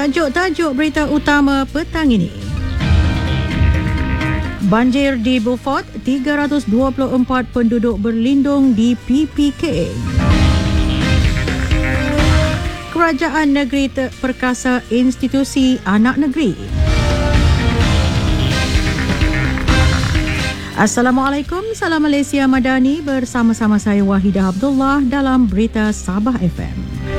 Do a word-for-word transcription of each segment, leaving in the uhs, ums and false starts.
Tajuk-tajuk berita utama petang ini. Banjir di Beaufort, tiga ratus dua puluh empat penduduk berlindung di P P K. Kerajaan negeri terperkasa institusi anak negeri. Assalamualaikum, salam Malaysia Madani, bersama-sama saya Wahidah Abdullah dalam Berita Sabah F M.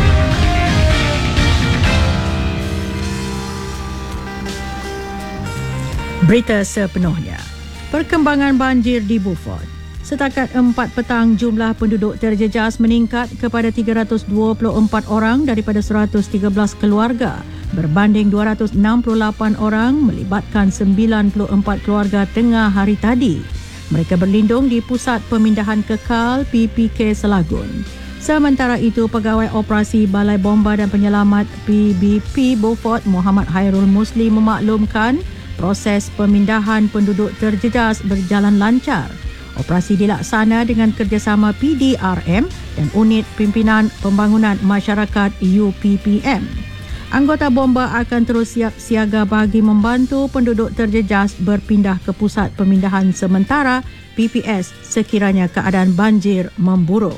Berita sepenuhnya. Perkembangan banjir di Beaufort. Setakat empat petang, jumlah penduduk terjejas meningkat kepada tiga ratus dua puluh empat orang daripada seratus tiga belas keluarga, berbanding dua ratus enam puluh lapan orang melibatkan sembilan puluh empat keluarga tengah hari tadi. Mereka berlindung di Pusat Pemindahan Kekal P P K Selagun. Sementara itu, Pegawai Operasi Balai Bomba dan Penyelamat P B P Beaufort Muhammad Hairul Musli memaklumkan proses pemindahan penduduk terjejas berjalan lancar. Operasi dilaksana dengan kerjasama P D R M dan Unit Pimpinan Pembangunan Masyarakat U P P M. Anggota bomba akan terus siap siaga bagi membantu penduduk terjejas berpindah ke Pusat Pemindahan Sementara P P S sekiranya keadaan banjir memburuk.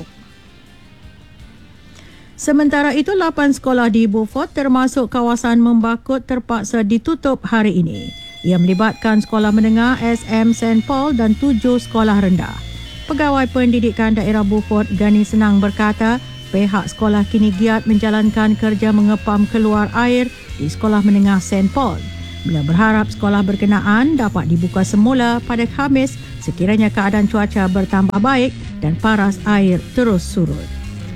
Sementara itu, lapan sekolah di Beaufort termasuk kawasan Membakut terpaksa ditutup hari ini. Ia melibatkan sekolah menengah S M Saint Paul dan tujuh sekolah rendah. Pegawai Pendidikan Daerah Beaufort Gani Senang berkata, pihak sekolah kini giat menjalankan kerja mengepam keluar air di sekolah menengah Saint Paul. Beliau berharap sekolah berkenaan dapat dibuka semula pada Khamis sekiranya keadaan cuaca bertambah baik dan paras air terus surut.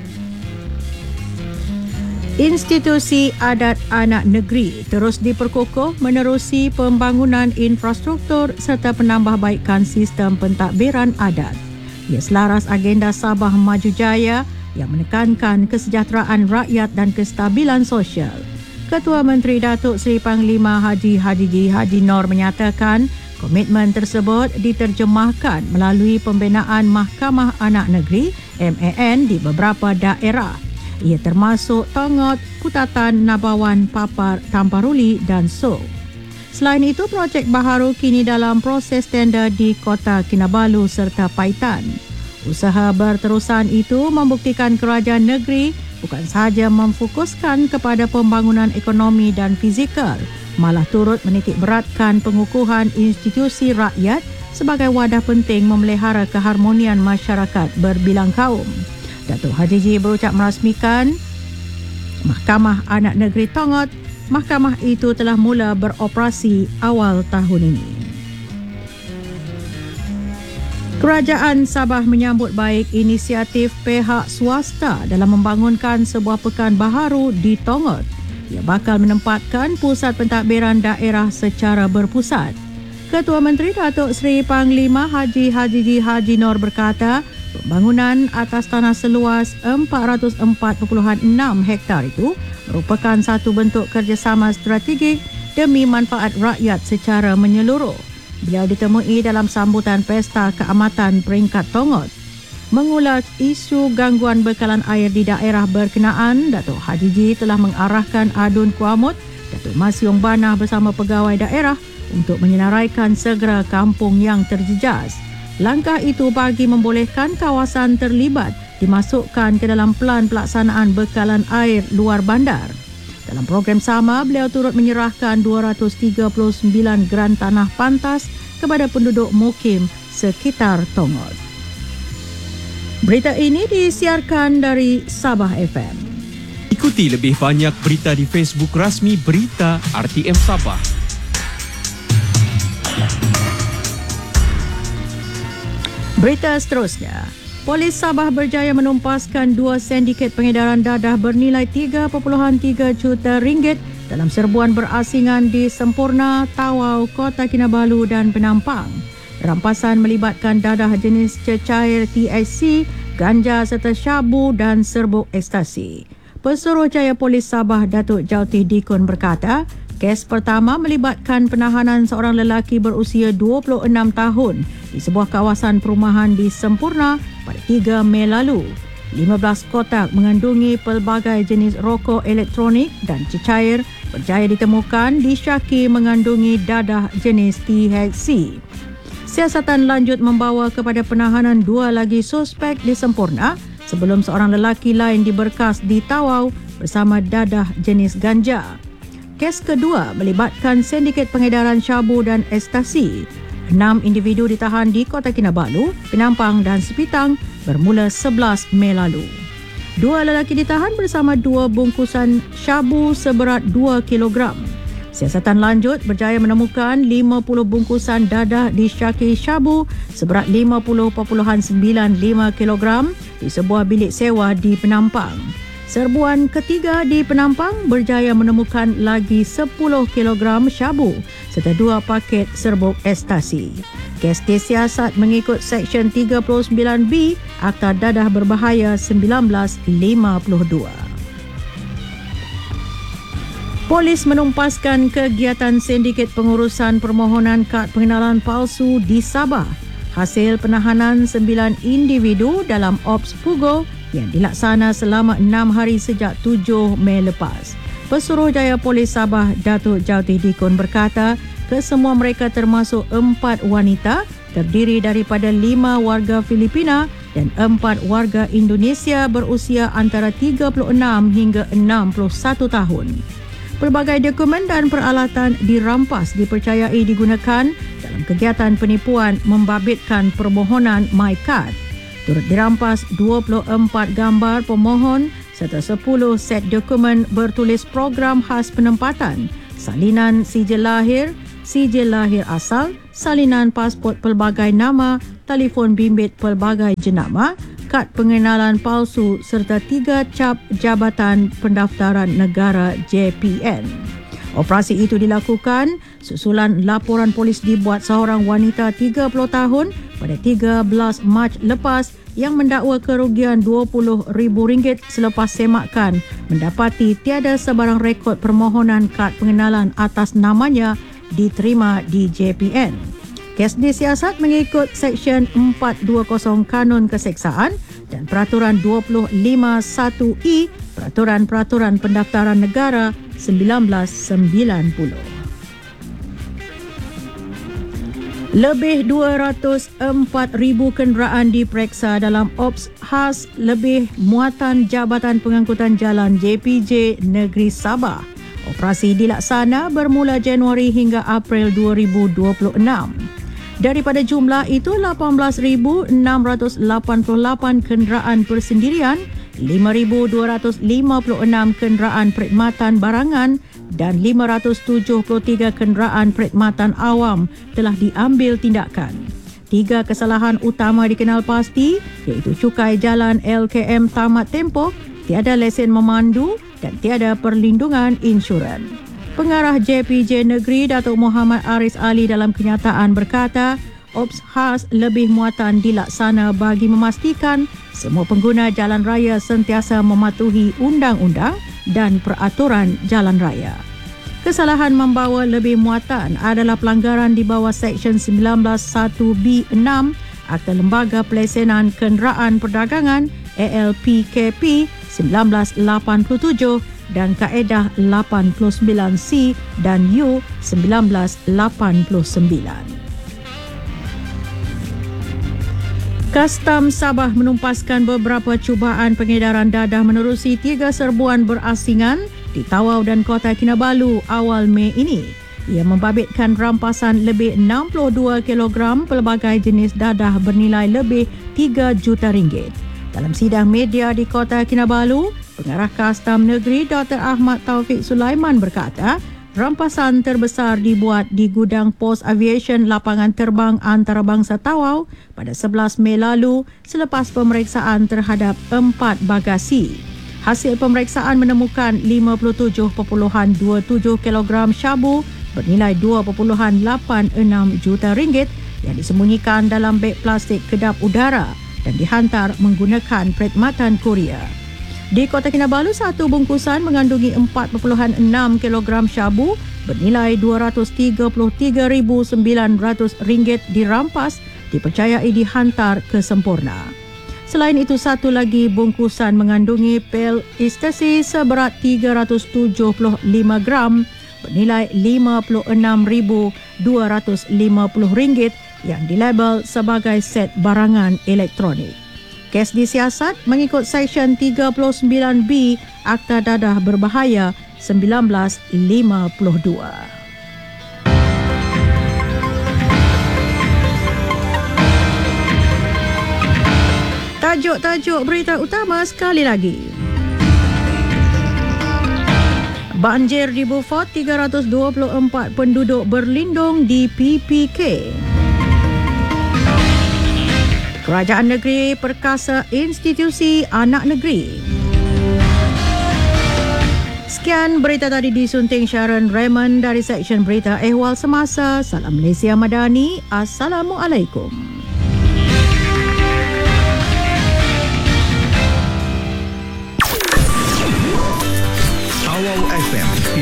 Institusi Adat Anak Negeri terus diperkukuh menerusi pembangunan infrastruktur serta penambahbaikan sistem pentadbiran adat. Ia selaras agenda Sabah Maju Jaya yang menekankan kesejahteraan rakyat dan kestabilan sosial. Ketua Menteri Datuk Seri Panglima Haji Hajiji Haji Nor menyatakan komitmen tersebut diterjemahkan melalui pembinaan Mahkamah Anak Negeri M A N di beberapa daerah. Ia termasuk Tongot, Kutatan, Nabawan, Papar, Tamparuli dan So. Selain itu, projek baharu kini dalam proses tender di Kota Kinabalu serta Paitan. Usaha berterusan itu membuktikan kerajaan negeri bukan sahaja memfokuskan kepada pembangunan ekonomi dan fizikal, malah turut menitik beratkan pengukuhan institusi rakyat sebagai wadah penting memelihara keharmonian masyarakat berbilang kaum. Datuk Hajiji berucap merasmikan Mahkamah Anak Negeri Tongot. Mahkamah itu telah mula beroperasi awal tahun ini. Kerajaan Sabah menyambut baik inisiatif pihak swasta dalam membangunkan sebuah pekan baharu di Tongot. Ia bakal menempatkan pusat pentadbiran daerah secara berpusat. Ketua Menteri Datuk Seri Panglima Haji Hajiji Haji Nor berkata, pembangunan atas tanah seluas empat ratus empat perpuluhan enam hektar itu merupakan satu bentuk kerjasama strategik demi manfaat rakyat secara menyeluruh. Beliau ditemui dalam sambutan Pesta Keamatan Peringkat Tongot. Mengulas isu gangguan bekalan air di daerah berkenaan, Datuk Hajiji telah mengarahkan Adun Kuamut, Datuk Masyong Banah bersama pegawai daerah untuk menyenaraikan segera kampung yang terjejas. Langkah itu bagi membolehkan kawasan terlibat dimasukkan ke dalam pelan pelaksanaan bekalan air luar bandar. Dalam program sama, beliau turut menyerahkan dua ratus tiga puluh sembilan geran tanah pantas kepada penduduk mukim sekitar Tongot. Berita ini disiarkan dari Sabah F M. Ikuti lebih banyak berita di Facebook rasmi Berita R T M Sabah. Berita seterusnya. Polis Sabah berjaya menumpaskan dua sindiket pengedaran dadah bernilai tiga perpuluhan tiga juta ringgit dalam serbuan berasingan di Sempurna, Tawau, Kota Kinabalu dan Penampang. Rampasan melibatkan dadah jenis cecair T H C, ganja serta syabu dan serbuk ekstasi. Pesuruhjaya Polis Sabah Datuk Jauti Dikun berkata, kes pertama melibatkan penahanan seorang lelaki berusia dua puluh enam tahun di sebuah kawasan perumahan di Sempurna pada tiga Mei lalu. lima belas kotak mengandungi pelbagai jenis rokok elektronik dan cecair berjaya ditemukan disyaki mengandungi dadah jenis T H C. Siasatan lanjut membawa kepada penahanan dua lagi suspek di Semporna sebelum seorang lelaki lain diberkas di Tawau bersama dadah jenis ganja. Kes kedua melibatkan sindiket pengedaran syabu dan ekstasi. Enam individu ditahan di Kota Kinabalu, Penampang dan Sepitang bermula sebelas Mei lalu. Dua lelaki ditahan bersama dua bungkusan syabu seberat dua kilogram. Siasatan lanjut berjaya menemukan lima puluh bungkusan dadah disyaki syabu seberat lima puluh perpuluhan sembilan lima kilogram di sebuah bilik sewa di Penampang. Serbuan ketiga di Penampang berjaya menemukan lagi sepuluh kilogram syabu serta dua paket serbuk ekstasi. Kes disiasat mengikut Seksyen tiga puluh sembilan B Akta Dadah Berbahaya sembilan belas lima puluh dua. Polis menumpaskan kegiatan sindiket pengurusan permohonan kad pengenalan palsu di Sabah. Hasil penahanan sembilan individu dalam Ops Pugo yang dilaksana selama enam hari sejak tujuh Mei lepas. Pesuruhjaya Polis Sabah Datuk Jauti Dikun berkata, kesemua mereka termasuk empat wanita terdiri daripada lima warga Filipina dan empat warga Indonesia berusia antara tiga puluh enam hingga enam puluh satu tahun. Pelbagai dokumen dan peralatan dirampas dipercayai digunakan dalam kegiatan penipuan membabitkan permohonan MyCard. Turut dirampas dua puluh empat gambar pemohon serta sepuluh set dokumen bertulis program khas penempatan, salinan sijil lahir, sijil lahir asal, salinan pasport pelbagai nama, telefon bimbit pelbagai jenama, kad pengenalan palsu serta tiga cap Jabatan Pendaftaran Negara J P N. Operasi itu dilakukan susulan laporan polis dibuat seorang wanita tiga puluh tahun pada tiga belas Mac lepas yang mendakwa kerugian dua puluh ribu ringgit selepas semakan mendapati tiada sebarang rekod permohonan kad pengenalan atas namanya diterima di J P N. Kes disiasat mengikut Seksyen empat dua kosong Kanun Keseksaan dan Peraturan dua puluh lima satu I Peraturan-Peraturan Pendaftaran Negara sembilan belas sembilan puluh. Lebih dua ratus empat ribu kenderaan diperiksa dalam Ops Khas Lebih Muatan Jabatan Pengangkutan Jalan J P J Negeri Sabah. Operasi dilaksana bermula Januari hingga April dua ribu dua puluh enam. Daripada jumlah itu, lapan belas ribu enam ratus lapan puluh lapan kenderaan persendirian, lima ribu dua ratus lima puluh enam kenderaan perkhidmatan barangan dan lima ratus tujuh puluh tiga kenderaan perkhidmatan awam telah diambil tindakan. Tiga kesalahan utama dikenal pasti iaitu cukai jalan L K M tamat tempoh, tiada lesen memandu dan tiada perlindungan insuran. Pengarah J P J Negeri Datuk Muhammad Aris Ali dalam kenyataan berkata, Ops khas lebih muatan dilaksana bagi memastikan semua pengguna jalan raya sentiasa mematuhi undang-undang dan peraturan jalan raya. Kesalahan membawa lebih muatan adalah pelanggaran di bawah Seksyen sembilan belas satu B enam Akta Lembaga Pelesenan Kenderaan Perdagangan A L P K P sembilan belas lapan puluh tujuh dan Kaedah lapan puluh sembilan C dan U sembilan belas lapan puluh sembilan. Kastam Sabah menumpaskan beberapa cubaan pengedaran dadah menerusi tiga serbuan berasingan di Tawau dan Kota Kinabalu awal Mei ini. Ia membabitkan rampasan lebih enam puluh dua kilogram pelbagai jenis dadah bernilai lebih tiga juta ringgit. Dalam sidang media di Kota Kinabalu, Pengarah Kastam Negeri Doktor Ahmad Taufik Sulaiman berkata, rampasan terbesar dibuat di gudang Pos Aviation Lapangan Terbang Antarabangsa Tawau pada sebelas Mei lalu selepas pemeriksaan terhadap empat bagasi. Hasil pemeriksaan menemukan lima puluh tujuh perpuluhan dua tujuh kilogram syabu bernilai dua perpuluhan lapan enam juta ringgit yang disembunyikan dalam beg plastik kedap udara dan dihantar menggunakan perkhidmatan kurier. Di Kota Kinabalu, satu bungkusan mengandungi empat perpuluhan enam kilogram syabu bernilai dua ratus tiga puluh tiga ribu sembilan ratus ringgit dirampas, dipercayai dihantar ke Semporna. Selain itu, satu lagi bungkusan mengandungi pil ekstasi seberat tiga ratus tujuh puluh lima gram bernilai lima puluh enam ribu dua ratus lima puluh ringgit yang dilabel sebagai set barangan elektronik. Kes disiasat mengikut Seksyen tiga puluh sembilan B Akta Dadah Berbahaya sembilan belas lima puluh dua. Tajuk-tajuk berita utama sekali lagi. Banjir di Beaufort, tiga ratus dua puluh empat penduduk berlindung di P P K. Kerajaan negeri perkasa institusi anak negeri. Sekian berita tadi disunting Sharon Raymond dari Seksyen Berita Ehwal Semasa. Salam Malaysia Madani. Assalamualaikum. Awal F M